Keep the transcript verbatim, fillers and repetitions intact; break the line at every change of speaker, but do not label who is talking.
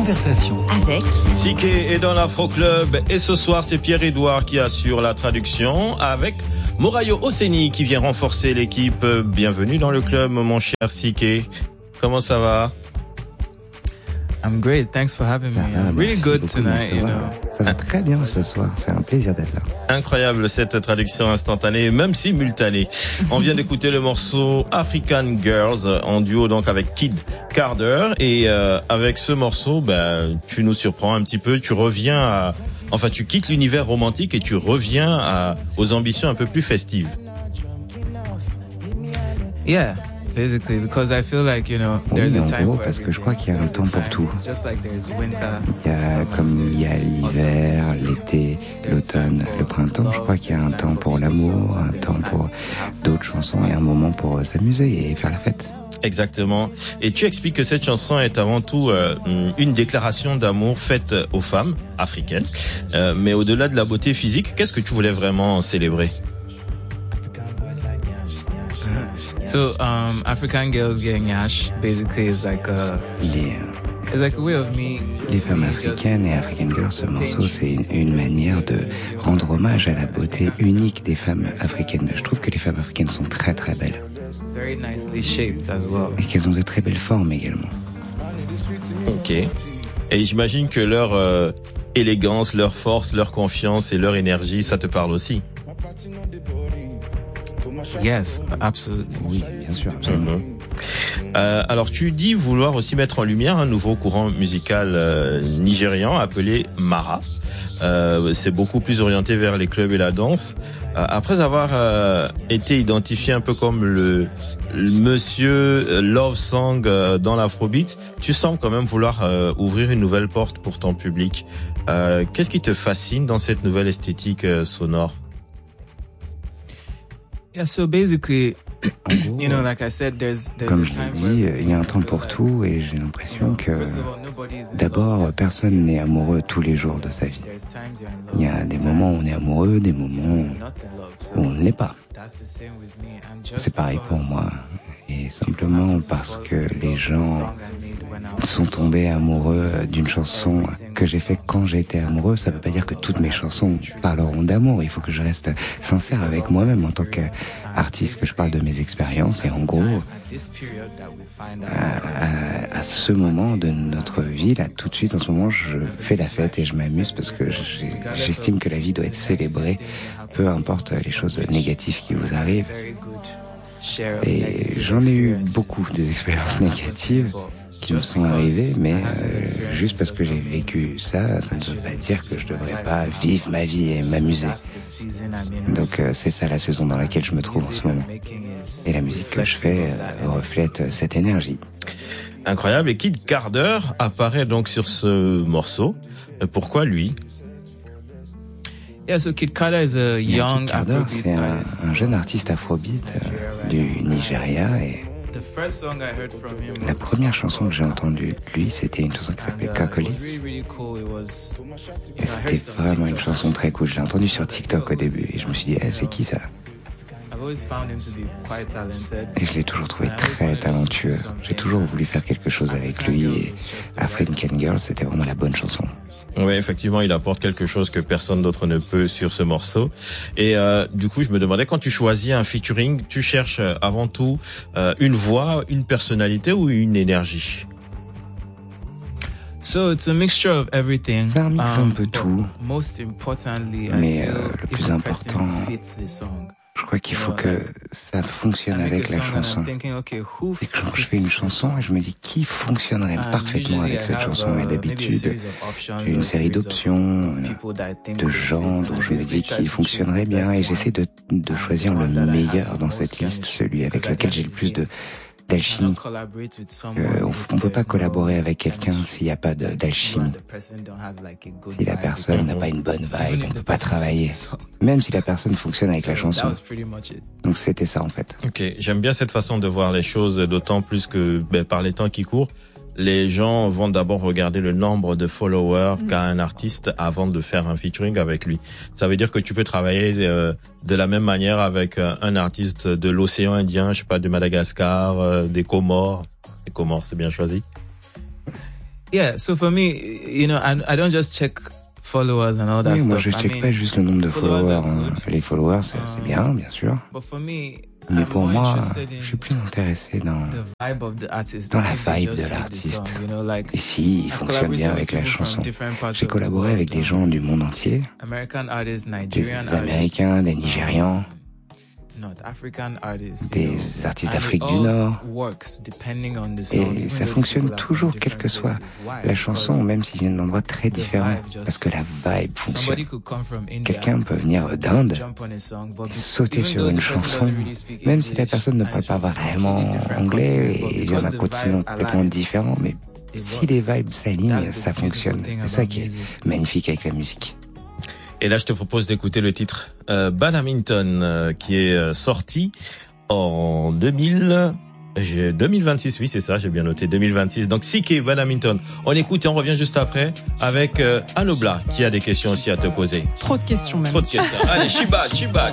conversation.
Avec
Siké est dans l'Afro Club et ce soir c'est Pierre-Édouard qui assure la traduction avec Morayo Oseni qui vient renforcer l'équipe. Bienvenue dans le club mon cher Siké. Comment ça va?
I'm great. Thanks for having me.
Ah,
I'm really good
beaucoup,
tonight, you
ça va.
know.
Ça va très bien ce soir. C'est un plaisir d'être là.
Incroyable cette traduction instantanée, même simultanée. On vient d'écouter le morceau African Girls en duo donc avec Kid Carter et euh, avec ce morceau, ben tu nous surprends un petit peu. Tu reviens à, enfin tu quittes l'univers romantique et tu reviens à, aux ambitions un peu plus festives.
Yeah, basically, because I feel like, you know, there's
Oui,
a
en
time
gros,
for
parce que je
everything.
crois qu'il y a un temps pour tout.
It's just like there's winter,
Il y a,
summer,
comme il y a l'hiver, l'été, l'automne, le printemps, je crois qu'il y a un temps pour l'amour, un temps pour d'autres chansons et un moment pour s'amuser et faire la fête.
Exactement. Et tu expliques que cette chanson est avant tout euh, une déclaration d'amour faite aux femmes africaines. Euh, mais au-delà de la beauté physique, qu'est-ce que tu voulais vraiment célébrer?
So, um, African girls getting yash basically is like a,
Les,
it's like a way of me.
les femmes
me just
africaines et African Girls, ce morceau, c'est une, une manière de rendre hommage à la beauté unique des femmes africaines. Je trouve que les femmes africaines sont très très belles
very nicely shaped as well.
et qu'elles ont de très belles formes également.
Ok. Et j'imagine que leur euh, élégance, leur force, leur confiance et leur énergie, ça te parle aussi.
Yes, absolutely.
Oui, bien sûr, absolument.
Euh, alors tu dis vouloir aussi mettre en lumière un nouveau courant musical euh, nigérian appelé Mara. Euh, c'est beaucoup plus orienté vers les clubs et la danse. Euh, après avoir euh, été identifié un peu comme le, le monsieur love song euh, dans l'afrobeat, tu sembles quand même vouloir euh, ouvrir une nouvelle porte pour ton public. Euh, qu'est-ce qui te fascine dans cette nouvelle esthétique euh, sonore?
Yeah, so basically,
En gros,
you know, like I said, there's there's
comme
a
je
time
l'ai
for
dit,
everything.
il y a un
I
temps
feel
pour
like,
tout et j'ai l'impression que
first of all, nobody is in love.
d'abord, personne n'est amoureux tous les jours de sa vie.
There's times you're in love.
Il y a des moments où on est amoureux, des moments
Not in love. So
où on ne l'est pas.
that's the same with me. And just
C'est pareil pour
because
moi. Et simplement parce que les gens
song I made when I was
sont tombés amoureux d'une chanson que j'ai faite quand j'étais amoureux, ça veut pas dire que toutes mes chansons parleront d'amour. Il faut que je reste sincère avec moi-même en tant qu'artiste, que je parle de mes expériences. Et en gros,
at this period that we find
à,
ourselves.
à, à ce moment de notre vie, là, tout de suite, en ce moment, je fais la fête et je m'amuse parce que j'ai- j'estime que la vie doit être célébrée, peu importe les choses négatives qui vous arrivent.
Very good share of
Et
negative
j'en ai eu
experiences.
beaucoup des expériences négatives qui me sont arrivées, mais euh, juste parce que j'ai vécu ça, ça ne veut pas dire que je devrais pas vivre ma vie et m'amuser.
That's the season I'm in.
Donc euh, c'est ça la saison dans laquelle je me trouve en ce moment. Et la musique que je fais euh, reflète cette énergie.
Incroyable. Et Kid Carter apparaît donc sur ce morceau. Euh, Pourquoi lui?
Yeah, so Kid Carter is a
Et
young
Kid Carter,
Afrobeat
c'est un,
artist.
un jeune artiste afrobeat euh, du Nigeria et
The first song I heard from him
la
was
première chanson que j'ai entendue de lui, c'était une chanson qui s'appelait
and, uh, it was
Cocolis.
really, really cool. It was, you know, I
Et
heard
c'était
it on
vraiment une
TikTok.
chanson très cool. Je l'ai entendue sur TikTok au début et je me suis dit, eh, c'est qui ça?
I've always found him to be quite talented.
Et je l'ai toujours trouvé très talentueux. J'ai toujours voulu faire quelque chose avec lui et African Girl, c'était vraiment la bonne chanson.
Oui, effectivement, il apporte quelque chose que personne d'autre ne peut sur ce morceau. Et euh, du coup, je me demandais, quand tu choisis un featuring, tu cherches euh, avant tout euh, une voix, une personnalité ou une énergie?
So it's a mixture of everything.
C'est un mix un peu
but
tout.
Most importantly, I
Mais,
feel
euh, le
if
plus
a
important,
person fits the song.
Je crois qu'il faut que ça fonctionne
I make
avec
a
la
song and
chanson.
I'm thinking, okay, who
Et quand je
fits
fais une
this
chanson,
song?
je me dis qui fonctionnerait
And
parfaitement
usually
avec
I
cette
have,
chanson.
uh,
Et
maybe a
d'habitude,
series of options
j'ai
or
une
a
série
series of
d'options,
people that I think
de
would
gens
fit,
dont
and
je me
basically
dis
try
qu'ils
to choose
fonctionneraient
the
bien
best
et j'essaie de, de
one.
choisir
And
le
the one that I have
meilleur
the
dans
most
cette liste,
chemistry,
celui avec
because I
lequel j'ai
can't
le plus de
really- I
d'alchimie.
cannot collaborate with someone
Euh, on
if
ne peut pas
there's no
collaborer avec quelqu'un
chemistry.
s'il n'y a pas de-
Like,
d'alchimie.
the person don't have, like, a good
Si la
vibe
personne
with
n'a
them.
pas une bonne
Even
vibe,
if
on ne
the
peut pas
person
travailler.
fits the song.
Même si la personne fonctionne avec la
So
chanson.
that was pretty much it.
Donc c'était ça en fait.
Ok, j'aime bien cette façon de voir les choses, d'autant plus que ben, par les temps qui courent, les gens vont d'abord regarder le nombre de followers qu'a un artiste avant de faire un featuring avec lui. Ça veut dire que tu peux travailler euh, de la même manière avec euh, un artiste de l'océan Indien, je sais pas, de Madagascar, euh, des Comores. Les Comores, c'est bien choisi.
Yeah, so for me, you know, I, I don't just check followers and all that
oui,
stuff.
Moi, je
I
check
mean,
pas juste le nombre de followers. Hein. Les followers, c'est
um,
bien, bien sûr.
But for me,
Mais
I'm
pour
more
moi,
interested in
je suis plus intéressé dans,
the vibe of the artist,
dans la
if they
vibe
just
de
feel the
l'artiste.
song, you know, like,
Et si il
I've
fonctionne
collaborated
bien
with
avec la
people from
chanson.
different parts
J'ai
of the
collaboré avec des
world,
gens du monde entier,
American artists,
des
Nigerian
Américains, des
artists,
Nigérians,
North African artists,
des
you know,
artistes
and
d'Afrique
it
du
all
Nord.
works depending on the song,
Et
even
ça
though
fonctionne
people are from
toujours,
different
quelle que soit
places. Why?
la chanson,
Because
même s'ils viennent d'endroits très différents, parce que la vibe fonctionne.
somebody could come from India,
Quelqu'un peut venir d'Inde
jump on a song, but
et sauter
even
sur
though
une
the person
chanson,
doesn't really speak
même si la
English,
personne ne
and
parle
it's
pas
from a
vraiment
completely different
anglais
continent, but
et vient d'un
because the
continent
vibe
complètement
aligns,
différent, mais
it
si les
works.
vibes s'alignent,
That's the
ça
beautiful
fonctionne.
thing
C'est ça
about
qui est
music.
magnifique avec la musique.
Et là, je te propose d'écouter le titre euh, Badminton, euh, qui est euh, sorti en deux mille, j'ai deux mille vingt-six, oui c'est ça, j'ai bien noté deux mille vingt-six. Donc C K Badminton. On écoute et on revient juste après avec euh, Anobla qui a des questions aussi à te poser.
Trop de questions même.
Trop de questions. Allez, Chiba, Chiba.